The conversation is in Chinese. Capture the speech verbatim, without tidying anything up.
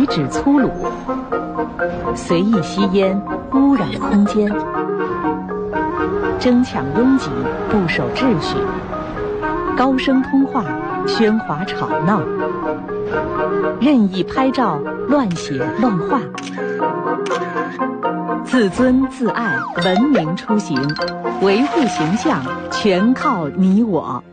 举止粗鲁，随意吸烟，污染空间，争抢拥挤，不守秩序，高声通话，喧哗吵闹，任意拍照，乱写乱画。自尊自爱，文明出行，维护形象，全靠你我。